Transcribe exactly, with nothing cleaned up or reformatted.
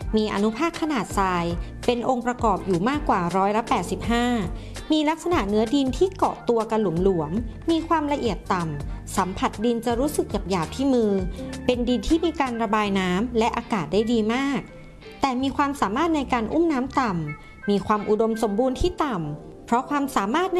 มีอนุภาคขนาดทรายเป็นองค์ประกอบอยู่มากกว่าร้อยละแปดสิบห้ามีลักษณะเนื้อดินที่เกาะตัวกันหลวมๆมีความละเอียดต่ำสัมผัสดินจะรู้สึกหยาบๆที่มือเป็นดินที่มีการระบายน้ำและอากาศได้ดีมากแต่มีความสามารถในการอุ้มน้ำต่ำมีความอุดมสมบูรณ์ที่ต่ำเพราะความสามารถใน